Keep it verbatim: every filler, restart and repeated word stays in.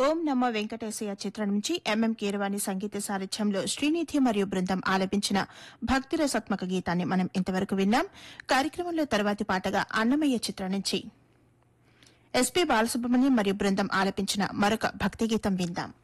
ఓం నమో వెంకటేశయ్య చిత్రం నుంచి ఎంఎం కీరవాణి సంగీత సారథ్యంలో శ్రీనిధి మరియు బృందం ఆలపించిన భక్తిరసాత్మక గీతాన్ని మనం ఇంతవరకు విన్నాం. కార్యక్రమంలో తర్వాతి పాటగా అన్నమయ్య చిత్రం నుంచి ఎస్పీ బాలసుబ్రహ్మణ్యం మరియు బృందం ఆలపించిన మరొక భక్తి గీతం విందాం.